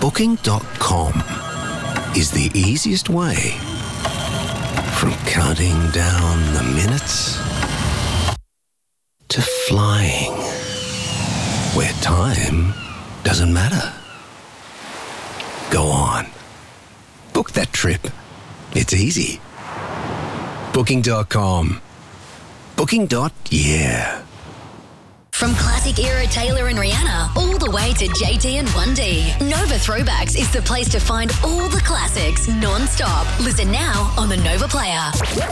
Booking.com is the easiest way from counting down the minutes to flying where time doesn't matter. Go on. Book that trip. It's easy. Booking.com. Booking.yeah. From classic era Taylor and Rihanna all the way to JT and 1D, Nova Throwbacks is the place to find all the classics non-stop. Listen now on the Nova Player.